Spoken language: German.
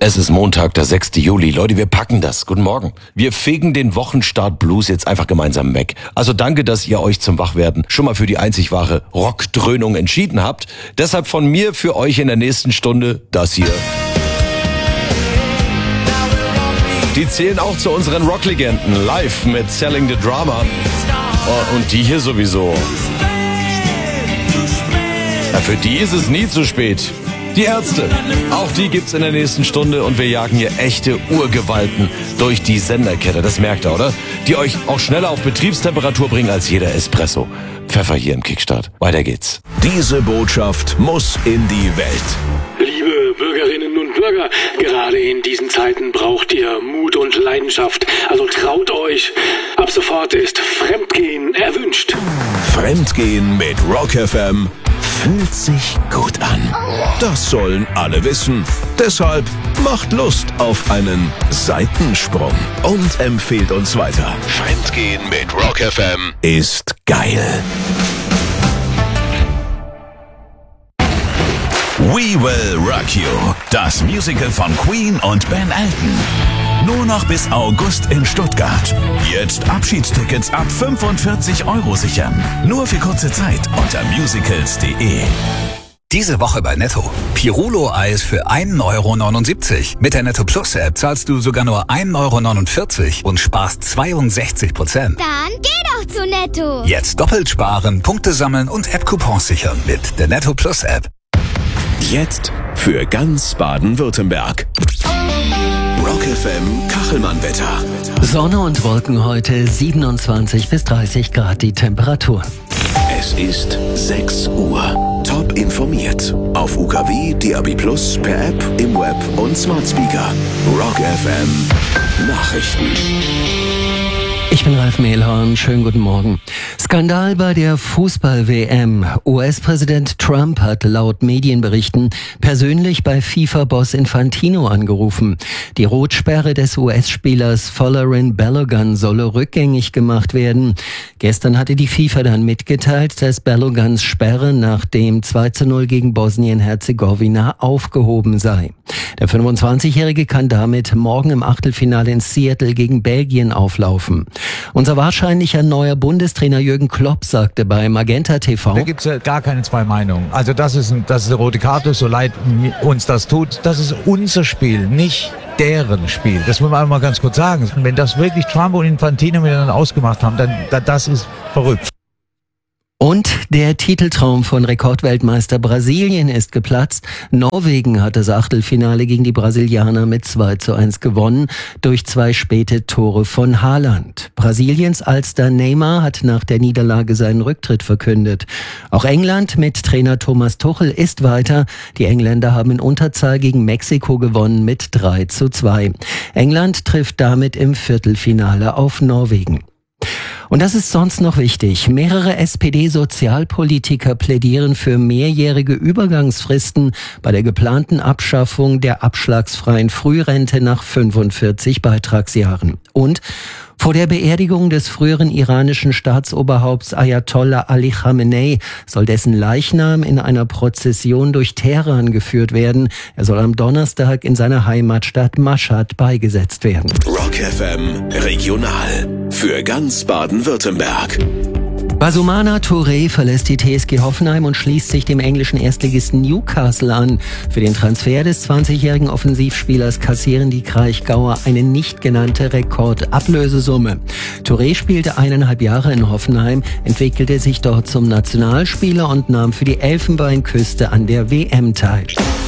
Es ist Montag, der 6. Juli. Leute, wir packen das. Guten Morgen. Wir fegen den Wochenstart Blues jetzt einfach gemeinsam weg. Also danke, dass ihr euch zum Wachwerden schon mal für die einzig wahre Rockdröhnung entschieden habt. Deshalb von mir für euch in der nächsten Stunde das hier. Die zählen auch zu unseren Rocklegenden. Live mit Selling the Drama. Oh, und die hier sowieso. Ja, für die ist es nie zu spät. Die Ärzte, auch die gibt's in der nächsten Stunde und wir jagen hier echte Urgewalten durch die Senderkette, das merkt ihr, oder? Die euch auch schneller auf Betriebstemperatur bringen als jeder Espresso. Pfeffer hier im Kickstart. Weiter geht's. Diese Botschaft muss in die Welt. Liebe Bürgerinnen und Bürger, gerade in diesen Zeiten braucht ihr Mut und Leidenschaft. Also traut euch. Ab sofort ist Fremdgehen erwünscht. Fremdgehen mit Rock FM fühlt sich gut an. Das sollen alle wissen. Deshalb macht Lust auf einen Seitensprung und empfehlt uns weiter. Fremdgehen mit Rock FM ist geil. We Will Rock You, das Musical von Queen und Ben Elton. Nur noch bis August in Stuttgart. Jetzt Abschiedstickets ab 45 € sichern. Nur für kurze Zeit unter musicals.de. Diese Woche bei Netto. Pirulo-Eis für 1,79 €. Mit der Netto Plus App zahlst du sogar nur 1,49 € und sparst 62%. Dann geh doch zu Netto. Jetzt doppelt sparen, Punkte sammeln und App-Coupons sichern mit der Netto Plus App. Jetzt für ganz Baden-Württemberg. Rock FM Kachelmann-Wetter. Sonne und Wolken heute, 27 bis 30 Grad die Temperatur. Es ist 6 Uhr. Top informiert. Auf UKW, DAB+, per App, im Web und Smart Speaker. Rock FM Nachrichten. Ich bin Ralf Mehlhorn, schönen guten Morgen. Skandal bei der Fußball-WM. US-Präsident Trump hat laut Medienberichten persönlich bei FIFA-Boss Infantino angerufen. Die Rotsperre des US-Spielers Folarin Balogun solle rückgängig gemacht werden. Gestern hatte die FIFA dann mitgeteilt, dass Balogans Sperre nach dem 2:0 gegen Bosnien-Herzegowina aufgehoben sei. Der 25-Jährige kann damit morgen im Achtelfinale in Seattle gegen Belgien auflaufen. Unser wahrscheinlicher neuer Bundestrainer Jürgen Klopp sagte bei Magenta TV: Da gibt es ja gar keine zwei Meinungen. Also das ist eine rote Karte, so leid uns das tut. Das ist unser Spiel, nicht deren Spiel. Das muss man einmal ganz kurz sagen. Wenn das wirklich Trump und Infantino miteinander ausgemacht haben, dann das ist verrückt. Und der Titeltraum von Rekordweltmeister Brasilien ist geplatzt. Norwegen hat das Achtelfinale gegen die Brasilianer mit 2:1 gewonnen durch 2 späte Tore von Haaland. Brasiliens Allstar Neymar hat nach der Niederlage seinen Rücktritt verkündet. Auch England mit Trainer Thomas Tuchel ist weiter. Die Engländer haben in Unterzahl gegen Mexiko gewonnen mit 3:2. England trifft damit im Viertelfinale auf Norwegen. Und das ist sonst noch wichtig. Mehrere SPD-Sozialpolitiker plädieren für mehrjährige Übergangsfristen bei der geplanten Abschaffung der abschlagsfreien Frührente nach 45 Beitragsjahren. Und vor der Beerdigung des früheren iranischen Staatsoberhaupts Ayatollah Ali Khamenei soll dessen Leichnam in einer Prozession durch Teheran geführt werden. Er soll am Donnerstag in seiner Heimatstadt Mashhad beigesetzt werden. Rock FM Regional für ganz Baden-Württemberg. Basumana Touré verlässt die TSG Hoffenheim und schließt sich dem englischen Erstligisten Newcastle an. Für den Transfer des 20-jährigen Offensivspielers kassieren die Kraichgauer eine nicht genannte Rekordablösesumme. Touré spielte 1,5 Jahre in Hoffenheim, entwickelte sich dort zum Nationalspieler und nahm für die Elfenbeinküste an der WM teil.